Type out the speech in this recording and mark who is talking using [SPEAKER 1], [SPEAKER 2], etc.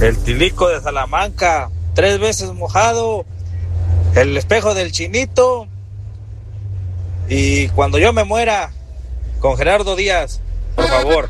[SPEAKER 1] El Tilico de Salamanca, 3 veces mojado, el espejo del Chinito y cuando yo me muera, con Gerardo Díaz, por favor.